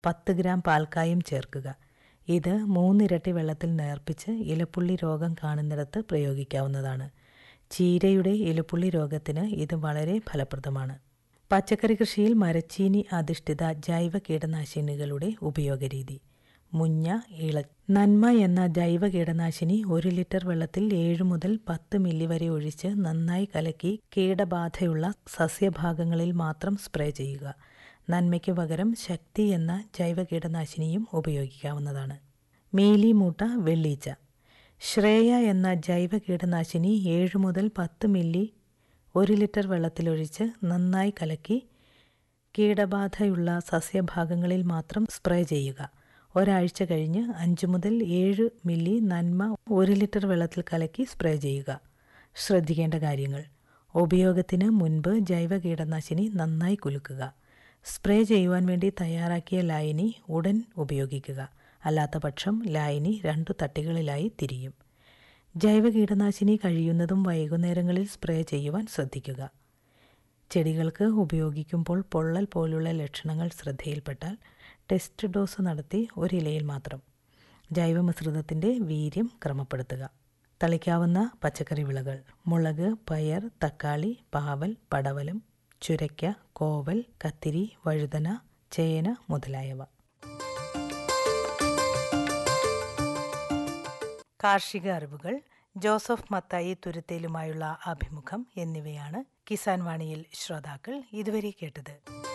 10 gram പാൽക്കായും ചേർക്കുക. ഇത് 3 ഇരട്ടി വെള്ളത്തിൽ നേർപ്പിച്ച് ഇലപ്പുള്ളി രോഗം കാണുന്നിടത്ത് പ്രയോഗിക്കാവുന്നതാണ്. ചീരയുടെ ഇലപ്പുള്ളി രോഗത്തിന് ഇത് വളരെ ഫലപ്രദമാണ്. പച്ചക്കറി കൃഷിയിൽ മരച്ചീനി അധിഷ്ഠിത ജൈവ കീടനാശിനികളുടെ ഉപയോഗരീതി. മുഞ്ഞ, നന്മ എന്ന ജൈവ കീടനാശിനി 1 ലിറ്റർ വെള്ളത്തിൽ 7 മുതൽ 10 മില്ലി വരെ ഒഴിച്ച് നന്നായി കലക്കി കീടബാധയുള്ള സസ്യഭാഗങ്ങളിൽ മാത്രം സ്പ്രേ ചെയ്യുക. നന്മയ്ക്ക് പകരം ശക്തി എന്ന ജൈവ കീടനാശിനിയും ഉപയോഗിക്കാവുന്നതാണ്. മീലി മൂട്ട, വെള്ളീച്ച. ശ്രേയ എന്ന ജൈവ കീടനാശിനി 7 മുതൽ 10 മില്ലി 1 ലിറ്റർ വെള്ളത്തിലൊഴിച്ച് നന്നായി കലക്കി കീടബാധയുള്ള സസ്യഭാഗങ്ങളിൽ മാത്രം സ്പ്രേ ചെയ്യുക. ഒരാഴ്ച കഴിഞ്ഞ് 5 മുതൽ 7 മില്ലി നന്മ 1 ലിറ്റർ വെള്ളത്തിൽ കലക്കി സ്പ്രേ ചെയ്യുക. ശ്രദ്ധിക്കേണ്ട കാര്യങ്ങൾ: ഉപയോഗത്തിന് മുൻപ് ജൈവ കീടനാശിനി നന്നായി കുലുക്കുക. സ്പ്രേ ചെയ്യുവാൻ വേണ്ടി തയ്യാറാക്കിയ ലായനി ഉടൻ ഉപയോഗിക്കുക. അല്ലാത്ത പക്ഷം ലായനി 2 തട്ടികളിലായി തിരിയും. ജൈവ കീടനാശിനി കഴിയുന്നതും വൈകുന്നേരങ്ങളിൽ സ്പ്രേ ചെയ്യുവാൻ ശ്രദ്ധിക്കുക. ചെടികൾക്ക് ഉപയോഗിക്കുമ്പോൾ പൊള്ളൽ പോലുള്ള ലക്ഷണങ്ങൾ ശ്രദ്ധയിൽപ്പെട്ടാൽ ടെസ്റ്റ് ഡോസ് നടത്തി 1 ഇലയിൽ മാത്രം. ജൈവമിശ്രിതത്തിൻ്റെ വീര്യം ക്രമപ്പെടുത്തുക. തളിക്കാവുന്ന പച്ചക്കറി വിളകൾ: മുളക്, പയർ, തക്കാളി, പാവൽ, പടവലം, ചുരയ്ക്ക, കോവൽ, കത്തിരി, വഴുതന, ചേന മുതലായവ. കാർഷിക അറിവുകൾ, ജോസഫ് മത്തായി തുരുത്തേലുമായുള്ള അഭിമുഖം എന്നിവയാണ് കിസാൻ വാണിയിൽ ശ്രോതാക്കൾ ഇതുവരെ കേട്ടത്.